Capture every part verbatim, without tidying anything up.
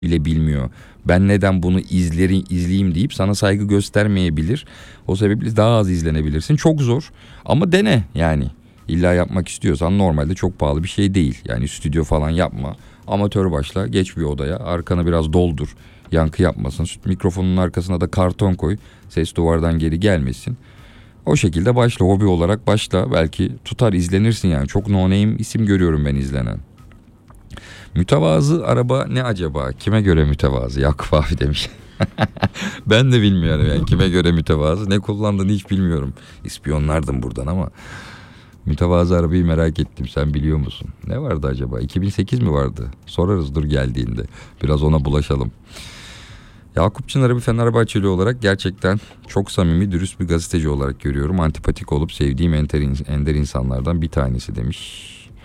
bile bilmiyor. Ben neden bunu izleri, izleyeyim deyip sana saygı göstermeyebilir. O sebeple daha az izlenebilirsin. Çok zor ama dene yani. İlla yapmak istiyorsan normalde çok pahalı bir şey değil. Yani stüdyo falan yapma. Amatör başla, geç bir odaya, arkanı biraz doldur. Yankı yapmasın. Mikrofonun arkasına da karton koy. Ses duvardan geri gelmesin. O şekilde başla, hobi olarak başla. Belki tutar, izlenirsin yani. Çok no name isim görüyorum ben izlenen. Mütevazı araba ne acaba? Kime göre mütevazı? Yakup abi demiş. Ben de bilmiyorum yani kime göre mütevazı. Ne kullandığını hiç bilmiyorum. İspiyonlardım buradan ama. Mütevazı arabayı merak ettim. Sen biliyor musun? Ne vardı acaba? iki bin sekiz mi vardı? Sorarız dur geldiğinde. Biraz ona bulaşalım. Yakup Çınar'ı bir Fenerbahçeli olarak gerçekten çok samimi, dürüst bir gazeteci olarak görüyorum. Antipatik olup sevdiğim enter, ender insanlardan bir tanesi demiş.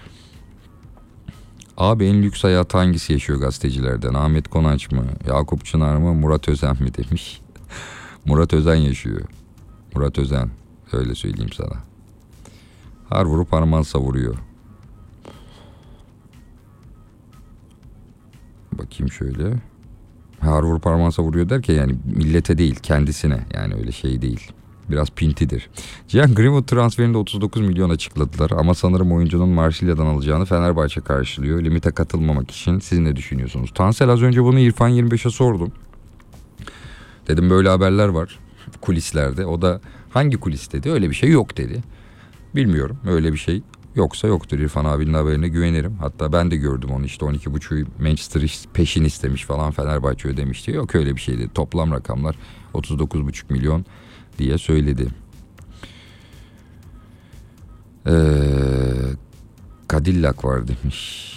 Abi en lüks hayatı hangisi yaşıyor gazetecilerden? Ahmet Konaç mı? Yakup Çınar mı? Murat Özen mi demiş. Murat Özen yaşıyor. Murat Özen. Öyle söyleyeyim sana. Har vurup harman savuruyor. Bakayım şöyle. Har vurup harman savuruyor derken yani millete değil kendisine. Yani öyle şey değil. Biraz pintidir. Cihan Greenwood transferinde otuz dokuz milyon açıkladılar ama sanırım oyuncunun Marsilya'dan alacağını Fenerbahçe karşılıyor. Limite katılmamak için siz ne düşünüyorsunuz? Tansel az önce bunu İrfan yirmi beşe sordum. Dedim böyle haberler var kulislerde. O da hangi kulis dedi? Öyle bir şey yok dedi. Bilmiyorum, öyle bir şey yoksa yoktur. İrfan abinin haberine güvenirim. Hatta ben de gördüm onu, işte on iki buçuğu Manchester peşin istemiş falan, Fenerbahçe ödemişti. Yok öyle bir şey dedi. Toplam rakamlar otuz dokuz buçuk milyon diye söyledi. Ee, Cadillac var demiş.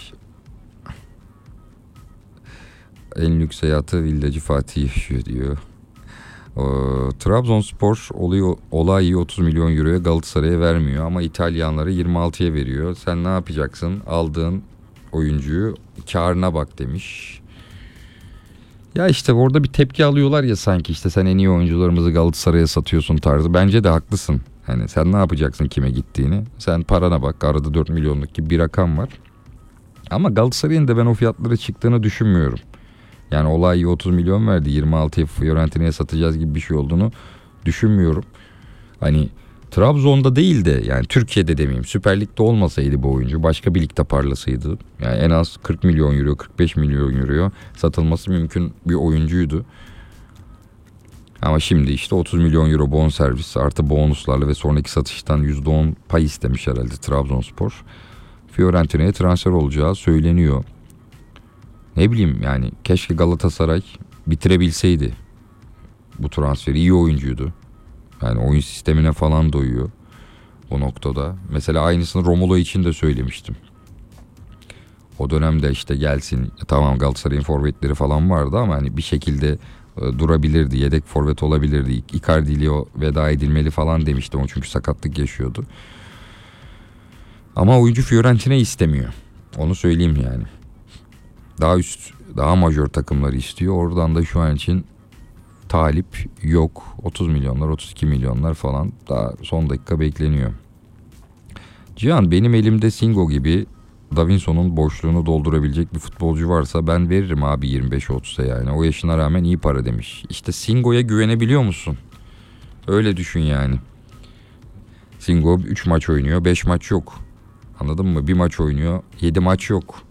En lüks hayatı villacı Fatih yaşıyor diyor. Ee, Trabzonspor olayı, olayı otuz milyon euroya Galatasaray'a vermiyor ama İtalyanlara yirmi altıya veriyor. Sen ne yapacaksın? Aldığın oyuncuyu kârına bak demiş. Ya işte orada bir tepki alıyorlar ya sanki, işte sen en iyi oyuncularımızı Galatasaray'a satıyorsun tarzı. Bence de haklısın. Hani sen ne yapacaksın kime gittiğini? Sen parana bak, arada dört milyonluk gibi bir rakam var. Ama Galatasaray'ın da ben o fiyatlara çıktığını düşünmüyorum. Yani olay otuz milyon verdi, yirmi altıya Fiorentina'ya satacağız gibi bir şey olduğunu düşünmüyorum. Hani Trabzon'da değil de yani Türkiye'de demeyeyim, Süper Lig'de olmasaydı bu oyuncu, başka bir ligde parlasaydı yani en az kırk milyon euro, kırk beş milyon euro satılması mümkün bir oyuncuydu. Ama şimdi işte otuz milyon euro bonservis artı bonuslarla ve sonraki satıştan yüzde on pay istemiş herhalde Trabzonspor. Fiorentina'ya transfer olacağı söyleniyor. Ne bileyim yani, keşke Galatasaray bitirebilseydi bu transferi. İyi oyuncuydu. Yani oyun sistemine falan doyuyor o noktada. Mesela aynısını Romulo için de söylemiştim. O dönemde işte gelsin, tamam Galatasaray'ın forvetleri falan vardı ama hani bir şekilde e, durabilirdi. Yedek forvet olabilirdi. Icardi ile o veda edilmeli falan demiştim o, çünkü sakatlık yaşıyordu. Ama oyuncu Fiorentina istemiyor. Onu söyleyeyim yani. Daha üst, daha majör takımları istiyor. Oradan da şu an için talip yok. otuz milyonlar, otuz iki milyonlar falan daha son dakika bekleniyor. Cihan, benim elimde Singo gibi Davinson'un boşluğunu doldurabilecek bir futbolcu varsa ben veririm abi yirmi beş otuza yani. O yaşına rağmen iyi para demiş. İşte Singo'ya güvenebiliyor musun? Öyle düşün yani. Singo üç maç oynuyor, beş maç yok. Anladın mı? Bir maç oynuyor, yedi maç yok.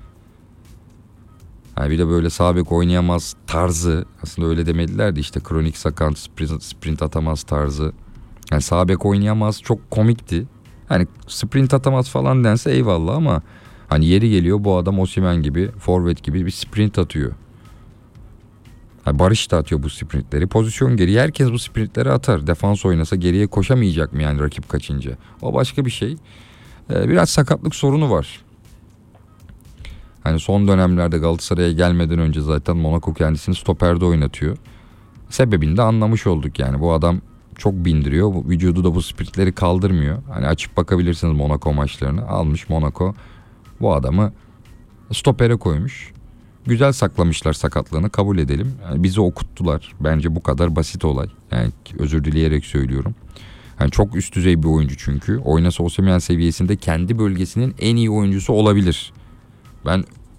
Yani bir de böyle sağ bek oynayamaz tarzı, aslında öyle demediler de işte kronik sakat, sprint, sprint atamaz tarzı. Yani sağ bek oynayamaz çok komikti. Hani sprint atamaz falan dense eyvallah ama hani yeri geliyor bu adam Osimhen gibi, forvet gibi bir sprint atıyor. Yani Barış da atıyor bu sprintleri. Pozisyon geriye herkes bu sprintleri atar. Defans oynasa geriye koşamayacak mı yani rakip kaçınca? O başka bir şey. Ee, biraz sakatlık sorunu var. Hani son dönemlerde Galatasaray'a gelmeden önce zaten Monaco kendisini stoperde oynatıyor. Sebebini de anlamış olduk yani. Bu adam çok bindiriyor. Bu vücudu da bu sprintleri kaldırmıyor. Hani açıp bakabilirsiniz Monaco maçlarını. Almış Monaco bu adamı stopere koymuş. Güzel saklamışlar sakatlığını, kabul edelim. Yani bizi okuttular. Bence bu kadar basit olay. Yani özür dileyerek söylüyorum. Yani çok üst düzey bir oyuncu çünkü. Oynasa Osimhen seviyesinde kendi bölgesinin en iyi oyuncusu olabilir. Ben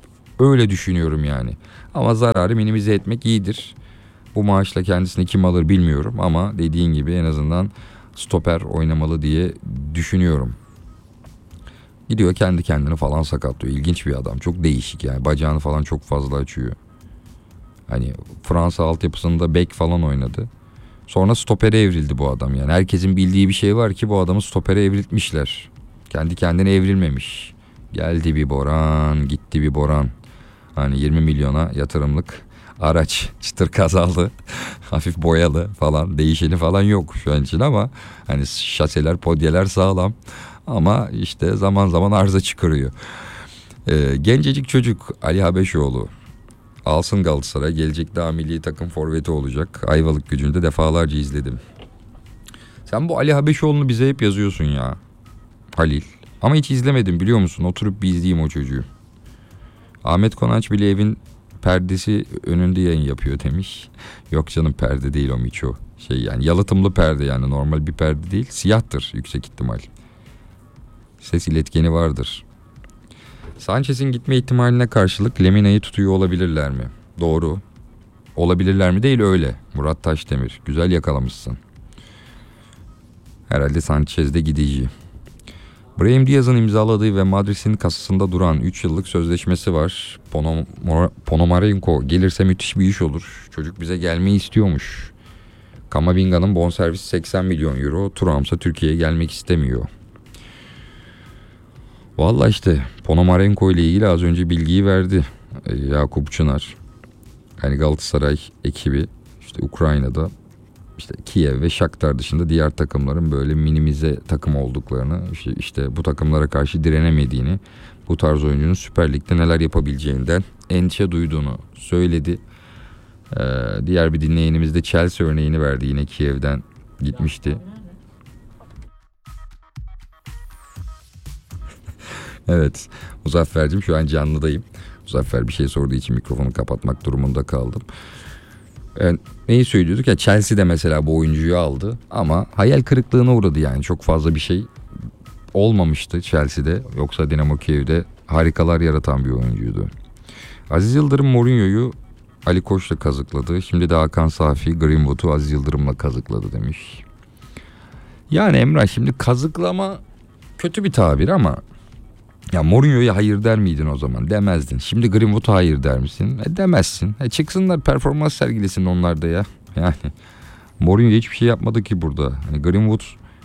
Öyle düşünüyorum yani. Ama zararı minimize etmek iyidir. Bu maaşla kendisini kim alır bilmiyorum ama dediğin gibi en azından stoper oynamalı diye düşünüyorum. Gidiyor kendi kendini falan sakatlıyor. İlginç bir adam. Çok değişik yani. Bacağını falan çok fazla açıyor. Hani Fransa altyapısında bek falan oynadı. Sonra stopere evrildi bu adam yani. Herkesin bildiği bir şey var ki bu adamı stopere evriltmişler. Kendi kendine evrilmemiş. Geldi bir Boran, gitti bir Boran. Hani yirmi milyona yatırımlık araç, çıtır kazalı, hafif boyalı falan, değişeni falan yok şu an için ama hani şaseler, podyeler sağlam ama işte zaman zaman arıza çıkarıyor. Ee, gencecik çocuk Ali Habeşoğlu alsın Galatasaray, gelecek daha milli takım forveti olacak. Ayvalık Gücü'nde defalarca izledim. Sen bu Ali Habeşoğlu'nu bize hep yazıyorsun ya Halil, ama hiç izlemedim biliyor musun? Oturup bir izleyeyim o çocuğu. Ahmet Konaç bile evin perdesi önünde yayın yapıyor demiş. Yok canım, perde değil o Miço. Şey yani yalıtımlı perde, yani normal bir perde değil. Siyahtır yüksek ihtimal. Ses iletkeni vardır. Sanchez'in gitme ihtimaline karşılık Lemina'yı tutuyor olabilirler mi? Doğru. Olabilirler mi değil, öyle. Murat Taşdemir. Güzel yakalamışsın. Herhalde Sanchez de gidici. Brahim Diaz'ın imzaladığı ve Madrid'in kasasında duran üç yıllık sözleşmesi var. Ponom- Ponomarenko gelirse müthiş bir iş olur. Çocuk bize gelmeyi istiyormuş. Kamavinga'nın bonservisi seksen milyon euro. Thuram'sa Türkiye'ye gelmek istemiyor. Valla işte Ponomarenko ile ilgili az önce bilgiyi verdi e, Yakup Çınar. Yani Galatasaray ekibi işte Ukrayna'da, işte Kiev ve Shakhtar dışında diğer takımların böyle minimize takım olduklarını, işte, işte bu takımlara karşı direnemediğini, bu tarz oyuncunun Süper Lig'de neler yapabileceğinden endişe duyduğunu söyledi. Ee, diğer bir dinleyenimiz de Chelsea örneğini verdi, yine Kiev'den gitmişti. Evet, Muzaffer'cim şu an canlıdayım. Muzaffer bir şey sorduğu için mikrofonu kapatmak durumunda kaldım. Yani neyi söylüyorduk ya, Chelsea'de mesela bu oyuncuyu aldı ama hayal kırıklığına uğradı, yani çok fazla bir şey olmamıştı Chelsea'de. Yoksa Dinamo Kiev'de harikalar yaratan bir oyuncuydu. Aziz Yıldırım Mourinho'yu Ali Koç'la kazıkladı. Şimdi de Hakan Safi Greenwood'u Aziz Yıldırım'la kazıkladı demiş. Yani Emrah, şimdi kazıklama kötü bir tabir ama ya Mourinho'ya hayır der miydin o zaman? Demezdin. Şimdi Greenwood'a hayır der misin? E demezsin. E çıksınlar performans sergilesin onlar da ya. Yani Mourinho hiçbir şey yapmadı ki burada. Hani Greenwood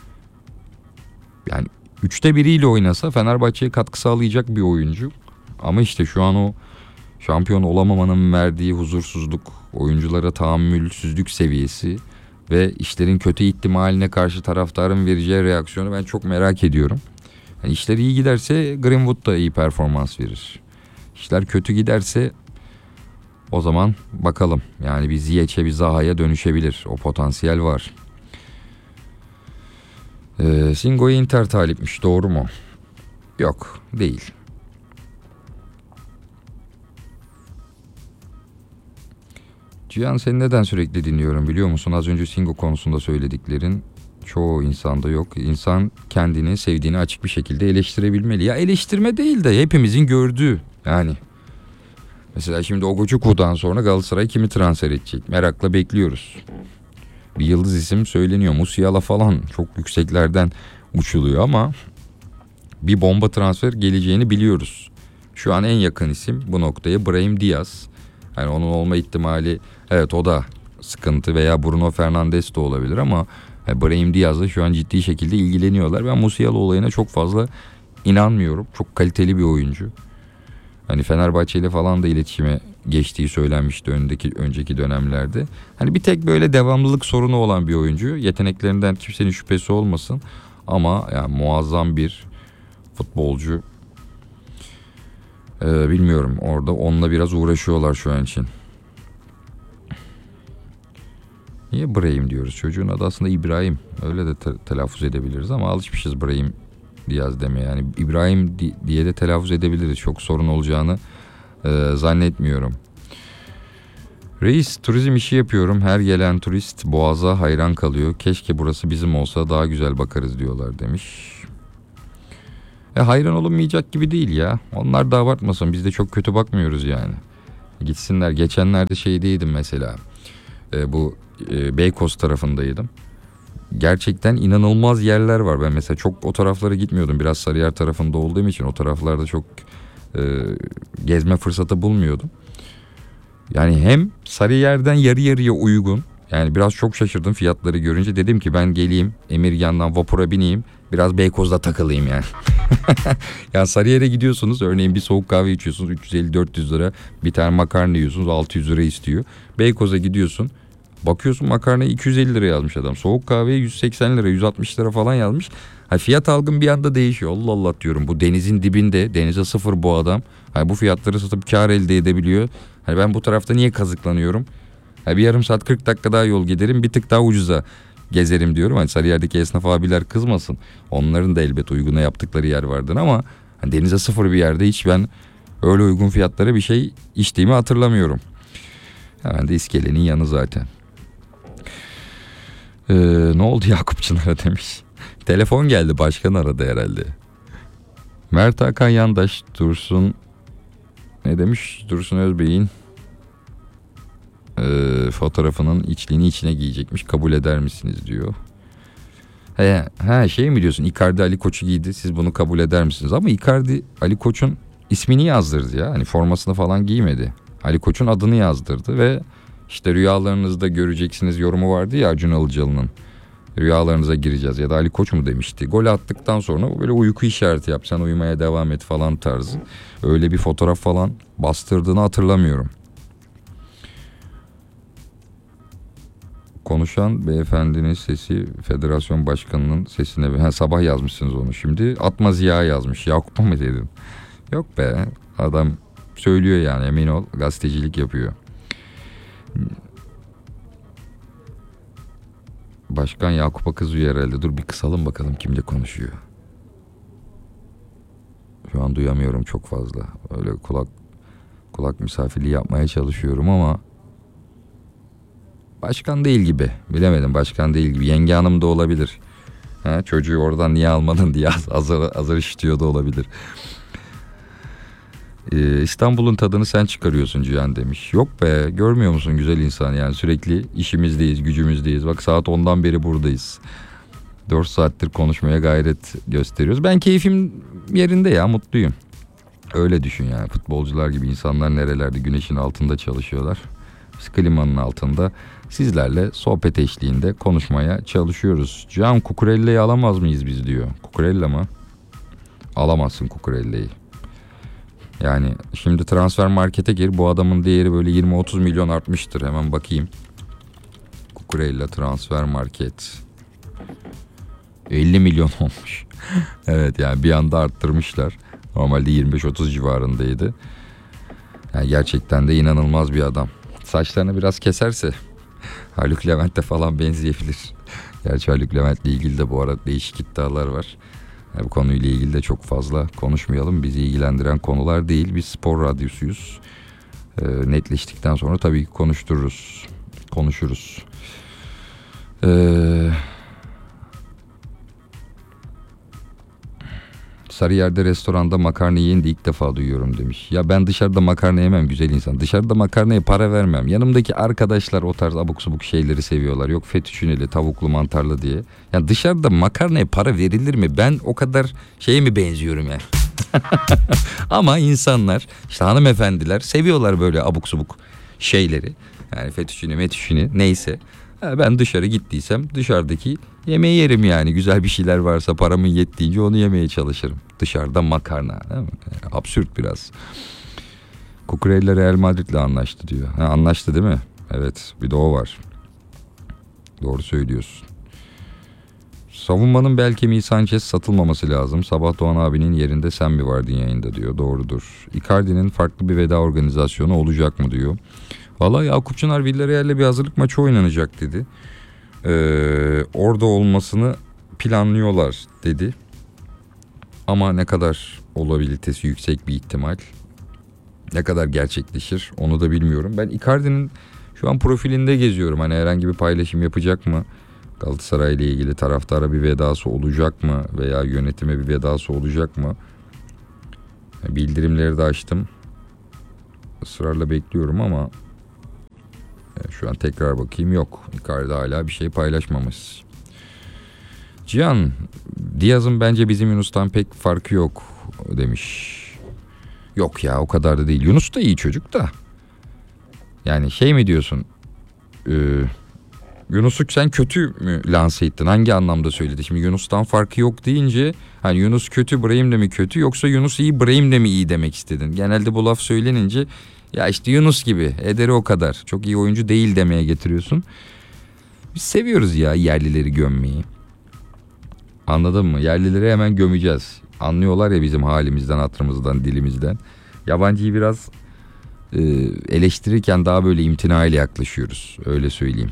yani üçte biriyle oynasa Fenerbahçe'ye katkı sağlayacak bir oyuncu. Ama işte şu an o şampiyon olamamanın verdiği huzursuzluk, oyunculara tahammülsüzlük seviyesi ve işlerin kötü ihtimaline karşı taraftarın vereceği reaksiyonu ben çok merak ediyorum. Yani işler iyi giderse Greenwood da iyi performans verir. İşler kötü giderse o zaman bakalım. Yani bir Ziyech'e, bir Zaha'ya dönüşebilir. O potansiyel var. Ee, Singo'ya Inter talipmiş. Doğru mu? Yok, değil. Cihan, seni neden sürekli dinliyorum biliyor musun? Az önce Singo konusunda söylediklerin çoğu insanda yok. İnsan kendini, sevdiğini açık bir şekilde eleştirebilmeli. Ya eleştirme değil de hepimizin gördüğü. Yani mesela şimdi Ogoçuku'dan sonra Galatasaray kimi transfer edecek? Merakla bekliyoruz. Bir yıldız isim söyleniyor. Musiala falan çok yükseklerden uçuluyor ama bir bomba transfer geleceğini biliyoruz. Şu an en yakın isim bu noktaya Brahim Diaz. Yani onun olma ihtimali, evet o da sıkıntı, veya Bruno Fernandes de olabilir ama yani Brahim Diaz'la şu an ciddi şekilde ilgileniyorlar. Ben Musiala olayına çok fazla inanmıyorum. Çok kaliteli bir oyuncu. Hani Fenerbahçe ile falan da iletişime geçtiği söylenmişti öndeki önceki dönemlerde. Hani bir tek böyle devamlılık sorunu olan bir oyuncu. Yeteneklerinden kimsenin şüphesi olmasın. Ama yani muazzam bir futbolcu. Ee, bilmiyorum, orada onunla biraz uğraşıyorlar şu an için. Niye Brahim diyoruz? Çocuğun adı aslında İbrahim. Öyle de te- telaffuz edebiliriz ama alışmışız Brahim Diaz demeye. Yani İbrahim di- diye de telaffuz edebiliriz. Çok sorun olacağını e, zannetmiyorum. Reis, turizm işi yapıyorum. Her gelen turist Boğaz'a hayran kalıyor. Keşke burası bizim olsa daha güzel bakarız diyorlar demiş. E hayran olunmayacak gibi değil ya. Onlar da abartmasın. Biz de çok kötü bakmıyoruz yani. Gitsinler. Geçenlerde şeydeydim mesela. E, bu e, Beykoz tarafındaydım. Gerçekten inanılmaz yerler var. Ben mesela çok o taraflara gitmiyordum. Biraz Sarıyer tarafında olduğum için o taraflarda çok e, gezme fırsatı bulmuyordum. Yani hem Sarıyer'den yarı yarıya uygun. Yani biraz çok şaşırdım fiyatları görünce. Dedim ki ben geleyim Emirgan'dan vapura bineyim. Biraz Beykoz'da takılayım yani. Yani Sarıyer'e gidiyorsunuz, örneğin bir soğuk kahve içiyorsunuz üç yüz elli dört yüz lira. Bir tane makarna yiyorsunuz altı yüz lira istiyor. Beykoz'a gidiyorsun. Bakıyorsun makarnayı iki yüz elli lira yazmış adam. Soğuk kahveye yüz seksen lira yüz altmış lira falan yazmış. Ha, fiyat algım bir anda değişiyor. Allah Allah diyorum, bu denizin dibinde, denize sıfır bu adam. Ha, bu fiyatları satıp kar elde edebiliyor. Hani ben bu tarafta niye kazıklanıyorum? Ha, bir yarım saat kırk dakika daha yol giderim, bir tık daha ucuza gezerim diyorum. Hani Sarıyer'deki esnaf abiler kızmasın. Onların da elbet uyguna yaptıkları yer vardır ama hani denize sıfır bir yerde hiç ben öyle uygun fiyatlara bir şey içtiğimi hatırlamıyorum. Hemen de iskelenin yanı zaten. Ee, ne oldu Yakup Çınar'a demiş. Telefon geldi, başkan aradı herhalde. Mert Hakan Yandaş Dursun ne demiş? Dursun Özbey'in e, fotoğrafının içliğini içine giyecekmiş. Kabul eder misiniz diyor. He, he şey mi diyorsun? Icardi Ali Koç'u giydi. Siz bunu kabul eder misiniz? Ama Icardi Ali Koç'un ismini yazdırdı ya. Hani formasını falan giymedi. Ali Koç'un adını yazdırdı ve işte rüyalarınızda göreceksiniz yorumu vardı ya Acun Ilıcalı'nın. Rüyalarınıza gireceğiz ya da Ali Koç mu demişti. Gol attıktan sonra böyle uyku işareti yap, sen uyumaya devam et falan tarzı. Öyle bir fotoğraf falan bastırdığını hatırlamıyorum. Konuşan beyefendinin sesi federasyon başkanının sesine... Ha, sabah yazmışsınız onu şimdi. Atma Ziya yazmış. Yakup'a mı dedim? Yok be, adam söylüyor yani, emin ol, gazetecilik yapıyor. Başkan Yakup'a kızıyor herhalde. Dur bir kısalım bakalım kimle konuşuyor. Şu an duyamıyorum çok fazla. Öyle kulak kulak misafirliği yapmaya çalışıyorum ama başkan değil gibi. Bilemedim, başkan değil gibi. Yenge hanım da olabilir. Ha, çocuğu oradan niye almadın diye azar, azar işitiyor da olabilir. Ee, İstanbul'un tadını sen çıkarıyorsun Cihan demiş. Yok be, görmüyor musun güzel insan, yani sürekli işimizdeyiz, gücümüzdeyiz. Bak saat ondan beri buradayız. dört saattir konuşmaya gayret gösteriyoruz. Ben keyfim yerinde ya, mutluyum. Öyle düşün yani, futbolcular gibi insanlar nerelerde güneşin altında çalışıyorlar. Biz klimanın altında sizlerle sohbet eşliğinde konuşmaya çalışıyoruz. Cihan, Cucurella'yı alamaz mıyız biz diyor. Cucurella mı? Alamazsın Cucurella'yı. Yani şimdi transfer markete gir, bu adamın değeri böyle yirmi otuz milyon artmıştır. Hemen bakayım. Cucurella transfer market. elli milyon olmuş. Evet, yani bir anda arttırmışlar. Normalde yirmi beş otuz civarındaydı. Yani gerçekten de inanılmaz bir adam. Saçlarını biraz keserse Haluk Levent'e falan benzeyebilir. Gerçi Haluk Levent'le ilgili de bu arada değişik iddialar var. Yani bu konuyla ilgili de çok fazla konuşmayalım. Bizi ilgilendiren konular değil. Biz spor radyosuyuz. E, netleştikten sonra tabii ki konuştururuz. Konuşuruz. Eee... Sarıyer'de restoranda makarna yiyin de ilk defa duyuyorum demiş. Ya ben dışarıda makarna yemem güzel insan. Dışarıda makarnaya para vermem. Yanımdaki arkadaşlar o tarz abuk subuk şeyleri seviyorlar. Yok fettuccineli, tavuklu, mantarlı diye. Ya dışarıda makarnaya para verilir mi? Ben o kadar şeye mi benziyorum yani? Ama insanlar, işte hanımefendiler seviyorlar böyle abuk subuk şeyleri. Yani fettuccine, mettuccine neyse. Ben dışarı gittiysem dışarıdaki yemeği yerim yani. Güzel bir şeyler varsa paramın yettiğince onu yemeye çalışırım. Dışarıda makarna, değil mi? Yani absürt biraz. Cucurella Real Madrid'le anlaştı diyor. Ha, anlaştı değil mi? Evet, bir de o var. Doğru söylüyorsun. Savunmanın bel kemiği Sanchez satılmaması lazım. Sabah Doğan abinin yerinde sen mi vardın yayında diyor. Doğrudur. Icardi'nin farklı bir veda organizasyonu olacak mı diyor. Vallahi Yakup Çınar Villarreal'le bir hazırlık maçı oynanacak dedi. Ee, orada olmasını planlıyorlar dedi. Ama ne kadar olabilitesi yüksek bir ihtimal, ne kadar gerçekleşir onu da bilmiyorum. Ben Icardi'nin şu an profilinde geziyorum. Hani herhangi bir paylaşım yapacak mı? Galatasaray ile ilgili taraftara bir vedası olacak mı veya yönetime bir vedası olacak mı? Bildirimleri de açtım. Israrla bekliyorum ama şu an tekrar bakayım, yok. Icardi hala bir şey paylaşmamış. Cihan, Diaz'ın bence bizim Yunus'tan pek farkı yok demiş. Yok ya, o kadar da değil. Yunus da iyi çocuk da. Yani şey mi diyorsun? Ee, Yunus'u sen kötü mü lanse ettin? Hangi anlamda söyledi? Şimdi Yunus'tan farkı yok deyince hani Yunus kötü, Brahim de mi kötü, yoksa Yunus iyi, Brahim de mi iyi demek istedin? Genelde bu laf söylenince ya işte Yunus gibi, ederi o kadar, çok iyi oyuncu değil demeye getiriyorsun. Biz seviyoruz ya yerlileri gömmeyi. Anladın mı? Yerlileri hemen gömeceğiz. Anlıyorlar ya bizim halimizden, hatırımızdan, dilimizden. Yabancıyı biraz e, eleştirirken daha böyle imtinayla yaklaşıyoruz. Öyle söyleyeyim.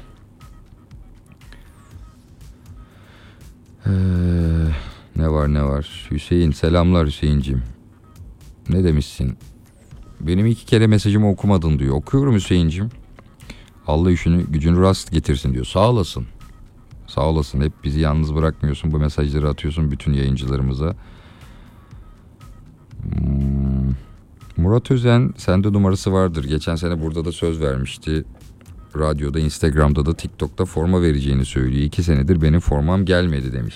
Ee, ne var ne var. Hüseyin, selamlar Hüseyinciğim. Ne demişsin? Benim iki kere mesajımı okumadın diyor. Okuyorum Hüseyinciğim. Allah işini gücünü rast getirsin diyor. Sağ olasın. Sağ olasın. Hep bizi yalnız bırakmıyorsun. Bu mesajları atıyorsun bütün yayıncılarımıza. Hmm. Murat Özen, sende numarası vardır. Geçen sene burada da söz vermişti. Radyoda, Instagram'da da, TikTok'ta forma vereceğini söylüyor. İki senedir benim formam gelmedi demiş.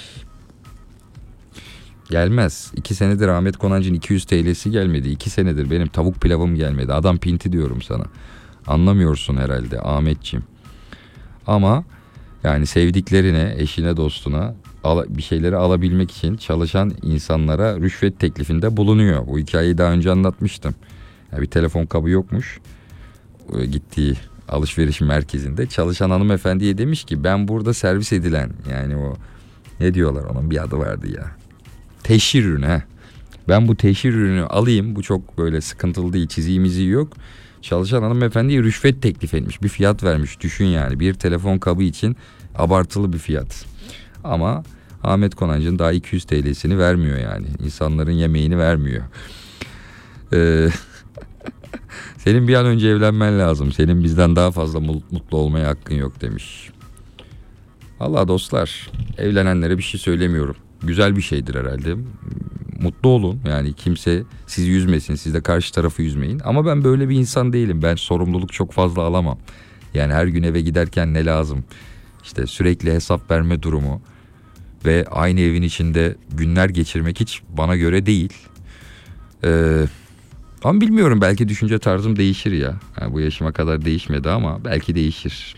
Gelmez. İki senedir Ahmet Konancı'nın iki yüz T L'si gelmedi. İki senedir benim tavuk pilavım gelmedi. Adam pinti diyorum sana. Anlamıyorsun herhalde Ahmetciğim. Ama yani sevdiklerine, eşine, dostuna bir şeyleri alabilmek için çalışan insanlara rüşvet teklifinde bulunuyor. Bu hikayeyi daha önce anlatmıştım. Yani bir telefon kabı yokmuş. Gittiği alışveriş merkezinde çalışan hanımefendiye demiş ki ben burada servis edilen, yani o ne diyorlar, onun bir adı vardı ya. Teşhir ürünü. He. Ben bu teşhir ürünü alayım. Bu çok böyle sıkıntılı değil, çiziğimizi yok. Çalışan hanımefendiye rüşvet teklif etmiş. Bir fiyat vermiş. Düşün yani, bir telefon kabı için abartılı bir fiyat. Ama Ahmet Konancı'nın daha iki yüz T L'sini vermiyor yani. İnsanların yemeğini vermiyor. Ee, senin bir an önce evlenmen lazım. Senin bizden daha fazla mutlu olmaya hakkın yok demiş. Vallahi dostlar, evlenenlere bir şey söylemiyorum. Güzel bir şeydir herhalde. Mutlu olun. Yani kimse sizi üzmesin. Siz de karşı tarafı üzmeyin. Ama ben böyle bir insan değilim. Ben sorumluluk çok fazla alamam. Yani her gün eve giderken ne lazım? İşte sürekli hesap verme durumu ve aynı evin içinde günler geçirmek hiç bana göre değil. Ee, ama bilmiyorum, belki düşünce tarzım değişir ya. Yani bu yaşıma kadar değişmedi ama belki değişir.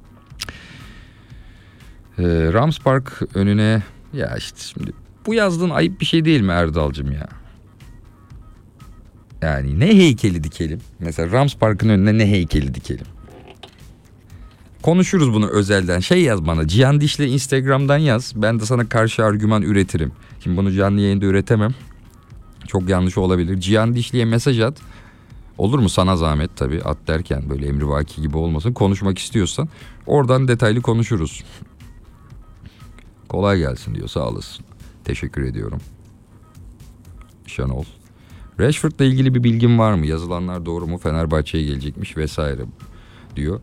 Ee, Rams Park önüne, ya işte şimdi bu yazdığın ayıp bir şey değil mi Erdal'cığım ya? Yani ne heykeli dikelim? Mesela Rams Park'ın önüne ne heykeli dikelim? Konuşuruz bunu özelden. Şey yaz bana, Cihan Dişli Instagram'dan yaz. Ben de sana karşı argüman üretirim. Şimdi bunu canlı yayında üretemem. Çok yanlış olabilir. Cihan Dişli'ye mesaj at. Olur mu, sana zahmet tabii. At derken böyle emrivaki gibi olmasın. Konuşmak istiyorsan oradan detaylı konuşuruz. Kolay gelsin diyor, sağ olasın. Teşekkür ediyorum. Şenol. Rashford'la ilgili bir bilgin var mı? Yazılanlar doğru mu? Fenerbahçe'ye gelecekmiş vesaire diyor.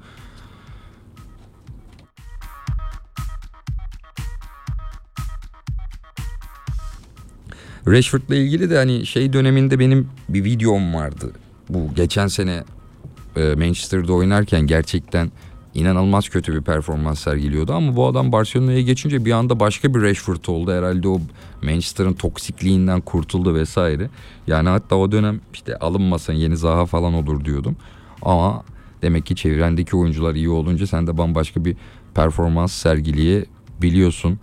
Rashford'la ilgili de hani şey döneminde benim bir videom vardı. Bu geçen sene Manchester'da oynarken gerçekten inanılmaz kötü bir performans sergiliyordu. Ama bu adam Barcelona'ya geçince bir anda başka bir Rashford oldu. Herhalde o Manchester'ın toksikliğinden kurtuldu vesaire. Yani hatta o dönem işte alınmasın yeni Zaha falan olur diyordum. Ama demek ki çevrendeki oyuncular iyi olunca sen de bambaşka bir performans sergileyebiliyorsun.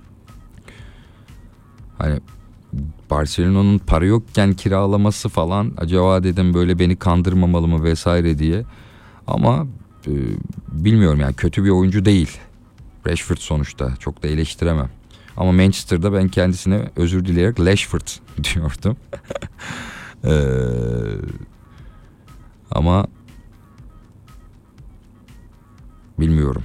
Hani Barcelona'nın para yokken kiralaması falan, acaba dedim böyle beni kandırmamalı mı vesaire diye. Ama e, bilmiyorum yani, kötü bir oyuncu değil. Rashford sonuçta, çok da eleştiremem. Ama Manchester'da ben kendisine özür dileyerek Rashford diyordum. ee, ama bilmiyorum.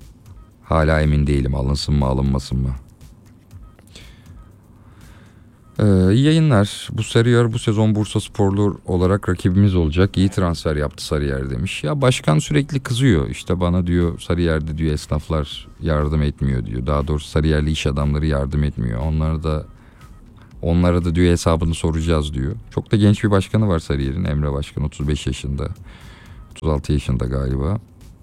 Hala emin değilim, alınsın mı alınmasın mı. Ee, iyi yayınlar. Bu Sarıyer bu sezon Bursasporlu olarak rakibimiz olacak. İyi transfer yaptı Sarıyer demiş. Ya başkan sürekli kızıyor. İşte bana diyor Sarıyer'de diyor esnaflar yardım etmiyor diyor. Daha doğrusu Sarıyerli iş adamları yardım etmiyor. Onlara da onlara da diyor hesabını soracağız diyor. Çok da genç bir başkanı var Sarıyer'in. Emre Başkan otuz beş yaşında. otuz altı yaşında galiba.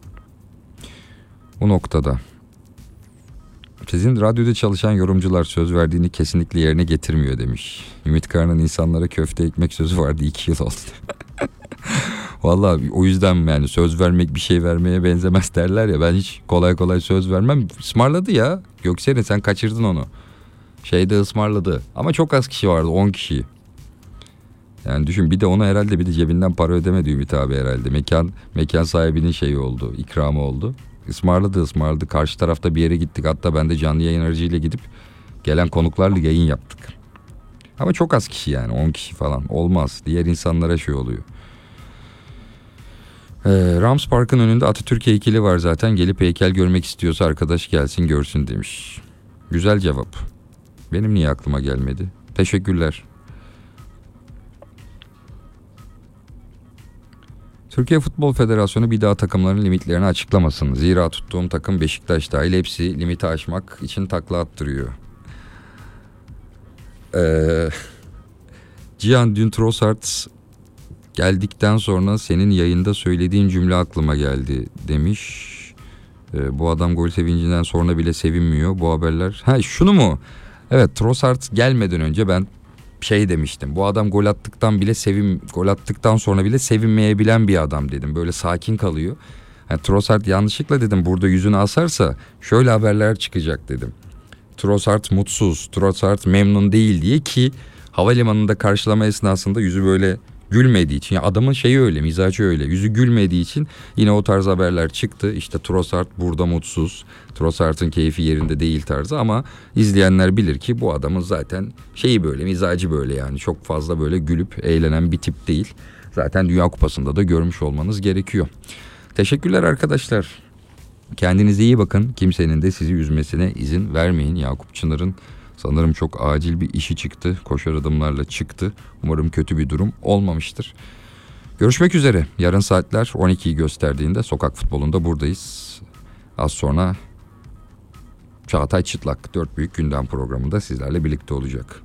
Bu noktada sizin radyoda çalışan yorumcular söz verdiğini kesinlikle yerine getirmiyor demiş. Ümit Karan'ın insanlara köfte ekmek sözü vardı, iki yıl oldu. Vallahi o yüzden yani söz vermek bir şey vermeye benzemez derler ya. Ben hiç kolay kolay söz vermem. Ismarladı ya. Göksel'in sen kaçırdın onu. Şeyde ısmarladı. Ama çok az kişi vardı, on kişi. Yani düşün, bir de onu herhalde bir de cebinden para ödemedi Ümit abi herhalde. Mekan mekan sahibinin şeyi oldu, ikramı oldu. Ismarladı ısmarladı. Karşı tarafta bir yere gittik. Hatta ben de canlı yayın aracıyla gidip gelen konuklarla yayın yaptık. Ama çok az kişi yani, on kişi falan olmaz. Diğer insanlara şey oluyor. Ee, Rams Park'ın önünde Atatürk heykeli var zaten. Gelip heykel görmek istiyorsa arkadaş gelsin görsün demiş. Güzel cevap. Benim niye aklıma gelmedi? Teşekkürler. Türkiye Futbol Federasyonu bir daha takımların limitlerini açıklamasın. Zira tuttuğum takım Beşiktaş dahil hepsi limiti aşmak için takla attırıyor. Ee, Cihan, dün Trossard geldikten sonra senin yayında söylediğin cümle aklıma geldi demiş. Ee, bu adam gol sevincinden sonra bile sevinmiyor. Bu haberler... Ha şunu mu? Evet, Trossard gelmeden önce ben şey demiştim. Bu adam gol attıktan bile sevin gol attıktan sonra bile sevinmeyebilen bir adam dedim. Böyle sakin kalıyor. Yani Trossard yanlışlıkla dedim burada yüzünü asarsa şöyle haberler çıkacak dedim. Trossard mutsuz, Trossard memnun değil diye, ki havalimanında karşılama esnasında yüzü böyle gülmediği için, ya adamın şeyi öyle, mizacı öyle, yüzü gülmediği için yine o tarz haberler çıktı. İşte Trossard burada mutsuz, Trossard'ın keyfi yerinde değil tarzı, ama izleyenler bilir ki bu adamın zaten şeyi böyle, mizacı böyle, yani çok fazla böyle gülüp eğlenen bir tip değil. Zaten Dünya Kupası'nda da görmüş olmanız gerekiyor. Teşekkürler arkadaşlar. Kendinize iyi bakın. Kimsenin de sizi üzmesine izin vermeyin. Yakup Çınar'ın sanırım çok acil bir işi çıktı. Koşar adımlarla çıktı. Umarım kötü bir durum olmamıştır. Görüşmek üzere. Yarın saatler on ikiyi gösterdiğinde sokak futbolunda buradayız. Az sonra Çağatay Çıtlak dört Büyük Gündem programında sizlerle birlikte olacak.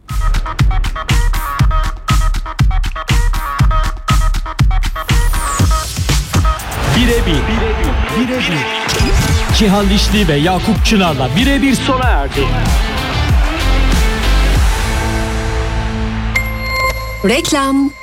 Birebir. Birebir. Cihan Dişli ve Yakup Çınar'la birebir sona erdi. Reklam.